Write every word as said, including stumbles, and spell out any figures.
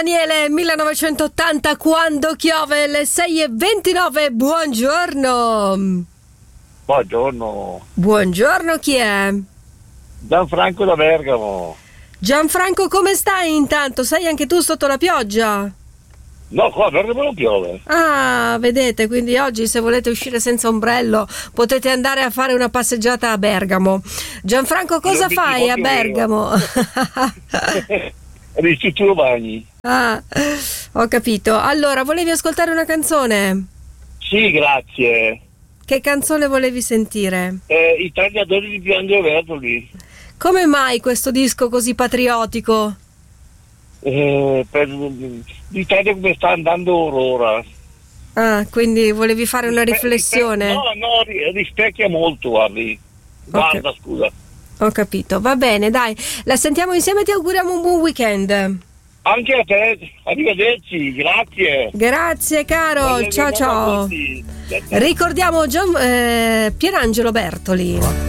Daniele, millenovecentottanta, Quando piove, le sei e ventinove. Buongiorno. Buongiorno. Buongiorno, chi è? Gianfranco da Bergamo. Gianfranco, come stai intanto? Sei anche tu sotto la pioggia? No, qua a Bergamo non piove. Ah, vedete, quindi oggi se volete uscire senza ombrello potete andare a fare una passeggiata a Bergamo. Gianfranco, cosa fai a Bergamo? Ristrituro bagni. Ah, ho capito. Allora, volevi ascoltare una canzone? Sì, grazie. Che canzone volevi sentire? Eh, I tagliatori di Piangere Bertoli. Come mai questo disco così patriottico? Eh, per l'Italia come sta andando ora. Ah, quindi volevi fare una riflessione? No, no, rispecchia molto, guardi. Guarda, Ok. scusa. Ho capito, va bene, dai, la sentiamo insieme e ti auguriamo un buon weekend. Anche a te, arrivederci, grazie. Grazie caro, Buona ciao giornata a ciao. tutti. Ciao, ciao. Ricordiamo Gian- eh, Pierangelo Bertoli.